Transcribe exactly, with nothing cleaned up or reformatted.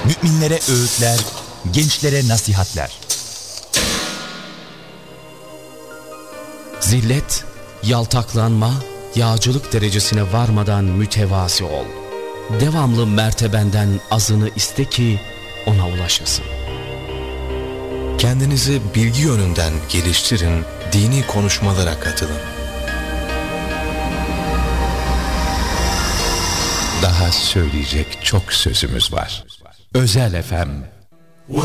Müminlere öğütler, gençlere nasihatler. Zillet, yaltaklanma, yağcılık derecesine varmadan mütevazi ol. Devamlı mertebenden azını iste ki ona ulaşasın. Kendinizi bilgi yönünden geliştirin, dini konuşmalara katılın. Daha söyleyecek çok sözümüz var. Özel F M